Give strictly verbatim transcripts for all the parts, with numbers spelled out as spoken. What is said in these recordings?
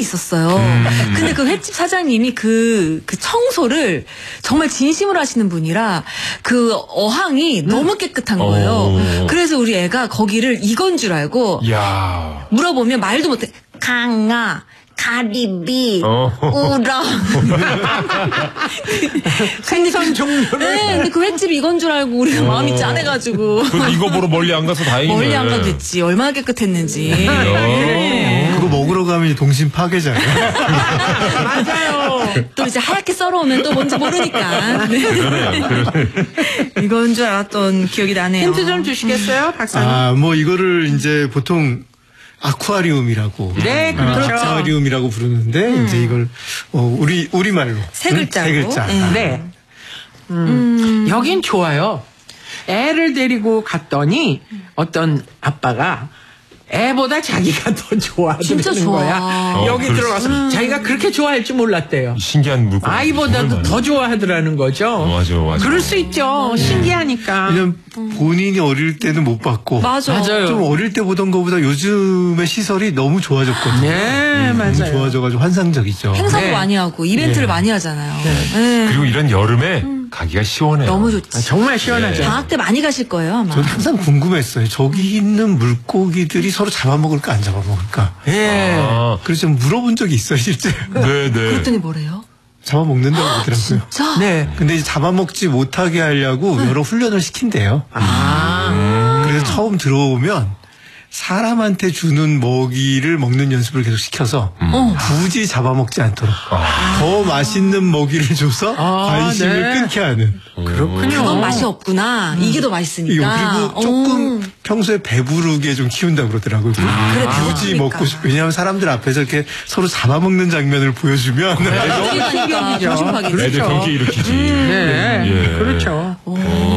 있었어요. 음. 근데 그 횟집 사장님이 그, 그 청소를 정말 진심으로 하시는 분이라 그 어항이 음. 너무 깨끗한 거예요. 오. 그래서 우리 애가 거기를 이건 줄 알고 야. 물어보면 말도 못해. 강아. 가리비, 어. 우럭. 생선 종류를. 네, 근데 그 횟집 이건 줄 알고 우리가 어. 마음이 짠해가지고. 이거 보러 멀리 안 가서 다행이네. 멀리 안 가도 됐지. 얼마나 깨끗했는지. 네. 그거 먹으러 가면 동심 파괴잖아요. 맞아요. 또 이제 하얗게 썰어오면 또 뭔지 모르니까. 네. 이건 줄 알았던 기억이 나네요. 힌트 좀 주시겠어요, 박사님? 아, 뭐 이거를 이제 보통 아쿠아리움이라고. 네, 그렇죠. 아쿠아리움이라고 부르는데, 음. 이제 이걸, 어, 우리, 우리말로. 세 글자로. 세 글자. 네. 네. 음. 음. 여긴 좋아요. 애를 데리고 갔더니 어떤 아빠가 애보다 자기가 더 좋아하는 거야. 어, 여기 그렇지. 들어가서 음. 자기가 그렇게 좋아할 줄 몰랐대요. 신기한 물건. 아이보다도 더 좋아하더라는 거죠. 어, 맞아, 맞아. 그럴 수 있죠. 음. 신기하니까. 왜냐면 본인이 어릴 때는 못 봤고. 맞아. 맞아요. 좀 어릴 때 보던 것보다 요즘의 시설이 너무 좋아졌거든요. 네, 음, 맞아요. 너무 좋아져가지고 환상적이죠. 행사도 네. 많이 하고 이벤트를 네. 많이 하잖아요. 네. 네. 그리고 이런 여름에 음. 가기가 시원해요. 너무 좋지. 아, 정말 시원하죠. 네. 방학 때 많이 가실 거예요, 아마. 저는 항상 궁금했어요. 저기 있는 물고기들이 서로 잡아먹을까 안 잡아먹을까. 예. 아. 그래서 좀 물어본 적이 있어요, 실제. 네, 네. 그랬더니 뭐래요? 잡아먹는다고 그러더라고요. 진짜? 네. 근데 이제 잡아먹지 못하게 하려고 네. 여러 훈련을 시킨대요. 아. 음. 그래서 처음 들어오면 사람한테 주는 먹이를 먹는 연습을 계속 시켜서 음. 굳이 잡아먹지 않도록 아. 더 맛있는 먹이를 줘서 아, 관심을 네. 끊게 하는. 그렇군요. 그건 맛이 없구나. 음. 이게 더 맛있으니까. 그리고 조금 오. 평소에 배부르게 좀 키운다 그러더라고요. 아, 그래, 굳이 먹고 싶. 왜냐하면 사람들 앞에서 이렇게 서로 잡아먹는 장면을 보여주면 애들 애들 경기 일으키지. 음. 네, 예. 그렇죠. 오,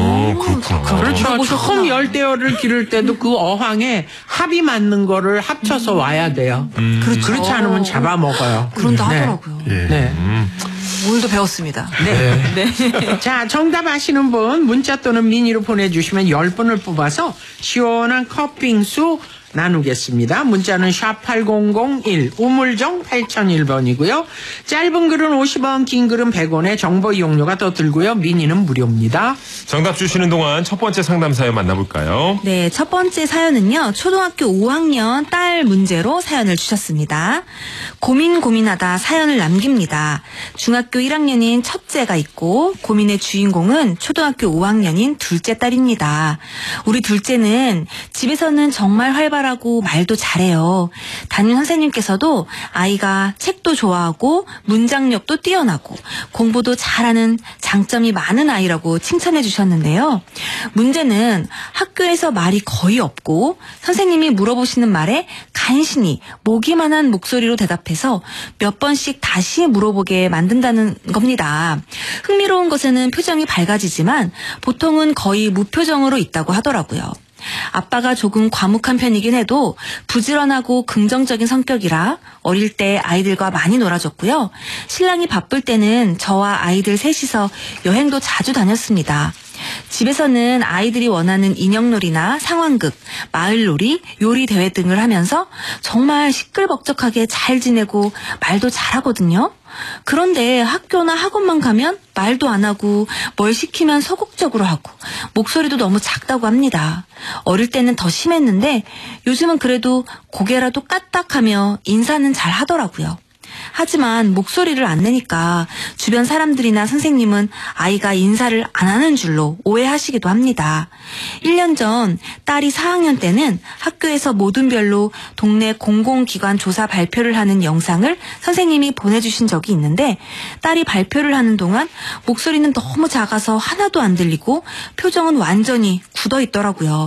그렇구나. 그렇죠. 처음 열대어를 기를 때도 그 어항에 합이 맞는 거를 합쳐서 음. 와야 돼요. 음. 그렇죠. 그렇지 않으면 잡아먹어요. 그런다 네. 하더라고요. 예. 네. 음. 오늘도 배웠습니다. 네. 네. 자, 정답 아시는 분 문자 또는 미니로 보내주시면 열 분을 뽑아서 시원한 컵빙수 나누겠습니다. 문자는 샵 팔공공일, 우물정 팔공공일 번이고요. 짧은 글은 오십 원, 긴 글은 백 원에 정보 이용료가 더 들고요. 미니는 무료입니다. 정답 주시는 동안 첫 번째 상담 사연 만나볼까요? 네, 첫 번째 사연은요. 초등학교 오 학년 딸 문제로 사연을 주셨습니다. 고민 고민하다 사연을 남깁니다. 중학교 일 학년인 첫째가 있고 고민의 주인공은 초등학교 오 학년인 둘째 딸입니다. 우리 둘째는 집에서는 정말 활발하고 하고 말도 잘해요. 담임 선생님께서도 아이가 책도 좋아하고 문장력도 뛰어나고 공부도 잘하는 장점이 많은 아이라고 칭찬해 주셨는데요. 문제는 학교에서 말이 거의 없고 선생님이 물어보시는 말에 간신히 모기만한 목소리로 대답해서 몇 번씩 다시 물어보게 만든다는 겁니다. 흥미로운 것에는 표정이 밝아지지만 보통은 거의 무표정으로 있다고 하더라고요. 아빠가 조금 과묵한 편이긴 해도 부지런하고 긍정적인 성격이라 어릴 때 아이들과 많이 놀아줬고요. 신랑이 바쁠 때는 저와 아이들 셋이서 여행도 자주 다녔습니다. 집에서는 아이들이 원하는 인형놀이나 상황극, 마을놀이, 요리 대회 등을 하면서 정말 시끌벅적하게 잘 지내고 말도 잘하거든요. 그런데 학교나 학원만 가면 말도 안 하고 뭘 시키면 소극적으로 하고 목소리도 너무 작다고 합니다. 어릴 때는 더 심했는데 요즘은 그래도 고개라도 까딱하며 인사는 잘 하더라고요. 하지만 목소리를 안 내니까 주변 사람들이나 선생님은 아이가 인사를 안 하는 줄로 오해하시기도 합니다. 일 년 전 딸이 사 학년 때는 학교에서 모든 별로 동네 공공기관 조사 발표를 하는 영상을 선생님이 보내주신 적이 있는데 딸이 발표를 하는 동안 목소리는 너무 작아서 하나도 안 들리고 표정은 완전히 굳어 있더라고요.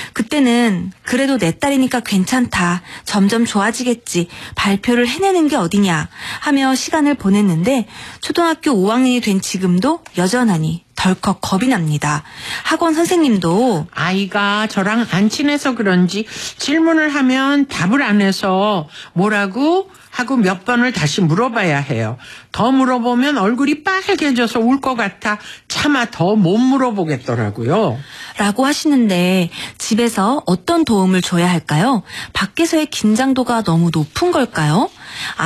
그때는 그래도 내 딸이니까 괜찮다, 점점 좋아지겠지, 발표를 해내는 게 어디냐 하며 시간을 보냈는데 초등학교 오 학년이 된 지금도 여전하니 덜컥 겁이 납니다. 학원 선생님도 아이가 저랑 안 친해서 그런지 질문을 하면 답을 안 해서 뭐라고? 하고 몇 번을 다시 물어봐야 해요. 더 물어보면 얼굴이 빨개져서 울 것 같아 차마 더 못 물어보겠더라고요. 라고 하시는데 집에서 어떤 도움을 줘야 할까요? 밖에서의 긴장도가 너무 높은 걸까요?